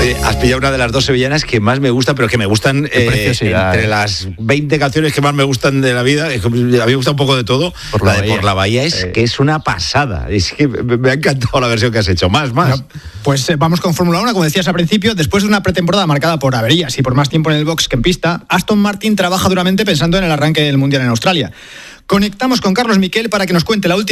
Oye, has pillado una de las dos sevillanas que más me gusta, pero que me gustan entre las 20 canciones que más me gustan de la vida. A mí me gusta un poco de todo. La de Por la Bahía es que es una pasada. Es que me ha encantado la versión que has hecho. Más. Bueno, pues vamos con Fórmula 1, como decías al principio. Después de una pretemporada marcada por averías y por más tiempo en el box que en pista, Aston Martin trabaja duramente pensando en el arranque del Mundial en Australia. Conectamos con Carlos Miquel para que nos cuente la última